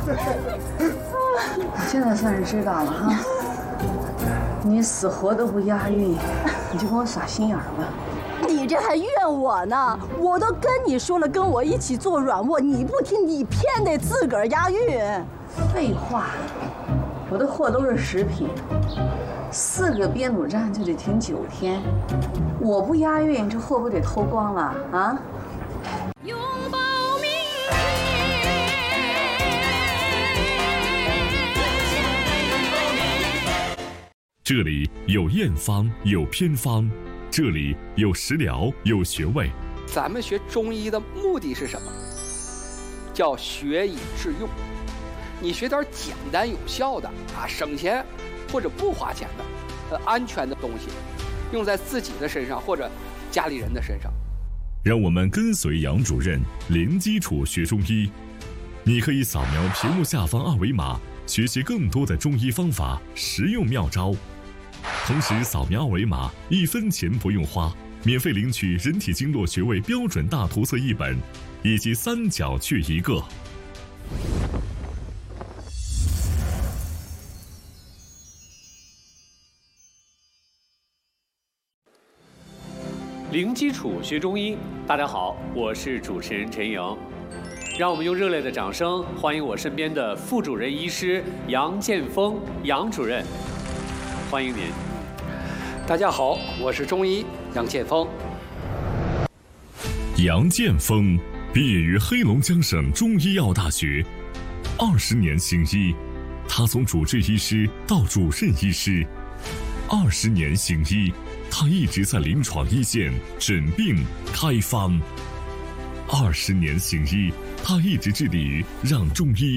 现在算是知道了哈。你死活都不押韵，你就跟我耍心眼儿吧。 你这还怨我呢？我都跟你说了，跟我一起做软卧，你不听，你偏得自个儿押韵。 废话，我的货都是实品，4个编组站就得停9天，我不押韵，这货不得偷光了啊？ 拥抱明天。 这里有验方，有偏方，这里有食疗，有穴位。 咱们学中医的目的是什么？叫学以致用。你学点简单有效的省钱或者不花钱的安全的东西，用在自己的身上或者家里人的身上。 让我们跟随杨主任零基础学中医。你可以扫描屏幕下方2维码，学习更多的中医方法、实用妙招。同时扫描2维码，1分钱不用花，免费领取人体经络穴位标准大图册1本，以及3角穴1个。 零基础学中医，大家好，我是主持人陈莹。让我们用热烈的掌声欢迎我身边的副主任医师杨建峰杨主任，欢迎您。 大家好，我是中医杨建峰。 杨建峰毕业于黑龙江省中医药大学，20年行医，他从主治医师到主任医师，20年行医，他一直在临床一线诊病开方。20年行医，他一直致力于让中医